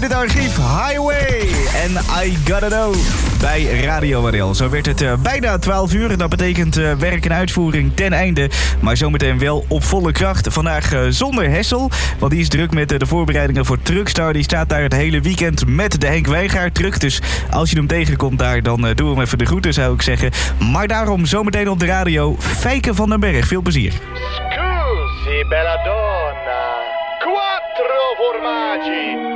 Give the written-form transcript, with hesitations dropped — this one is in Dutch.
het archief Highway en I Gotta Know bij Radio Waddel. Zo werd het bijna 12 uur en dat betekent werk en uitvoering ten einde. Maar zometeen wel op volle kracht. Vandaag zonder Hessel, want die is druk met de voorbereidingen voor Truckstar. Die staat daar het hele weekend met de Henk Wijngaard truck. Dus als je hem tegenkomt daar, dan doe hem even de groeten, zou ik zeggen. Maar daarom zometeen op de radio Fijke van den Berg. Veel plezier. Scusi, bella donna. 4 formaggi.